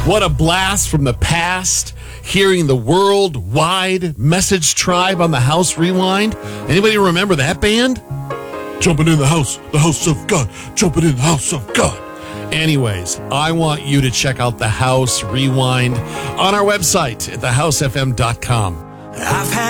What a blast from the past, hearing the worldwide Message Tribe on the House Rewind. Anybody remember that band? Jumping in the house of God, jumping in the house of God. Anyways, I want you to check out the House Rewind on our website at thehousefm.com. I've had